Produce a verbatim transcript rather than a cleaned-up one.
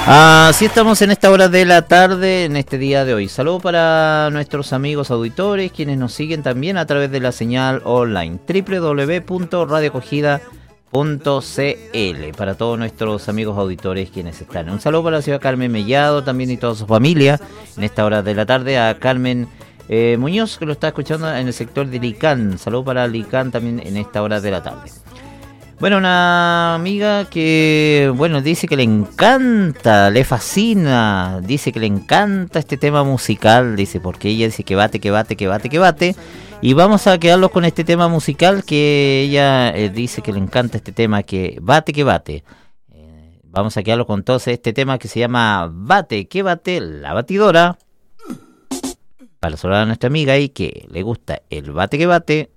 Así estamos en esta hora de la tarde, en este día de hoy. Saludos para nuestros amigos auditores, quienes nos siguen también a través de la señal online doble u doble u doble u punto radio acogida punto c l. Para todos nuestros amigos auditores quienes están. Un saludo para la señora Carmen Mellado también y toda su familia en esta hora de la tarde. A Carmen eh, Muñoz, que lo está escuchando en el sector de Licán. Saludo para Licán también en esta hora de la tarde. Bueno, una amiga que, bueno, dice que le encanta, le fascina, dice que le encanta este tema musical, dice, porque ella dice que bate, que bate, que bate, que bate, y vamos a quedarlos con este tema musical que ella eh, dice que le encanta este tema, que bate, que bate. Eh, vamos a quedarlo con todo este tema que se llama Bate, que bate, la batidora, para saludar a nuestra amiga y que le gusta el bate, que bate.